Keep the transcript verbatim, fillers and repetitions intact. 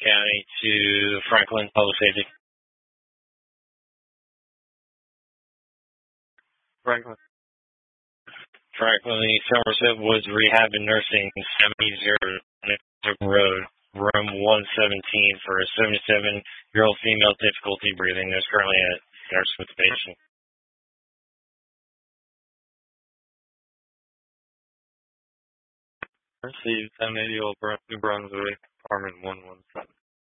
County to Franklin Public Safety. Franklin. Franklin Somerset Woods Rehab and Nursing, seventy Road, room one seventeen for a seventy-seven-year-old female, difficulty breathing. There's currently a nurse with the patient. Received seven eighty Old New Brunswick, apartment one one seven.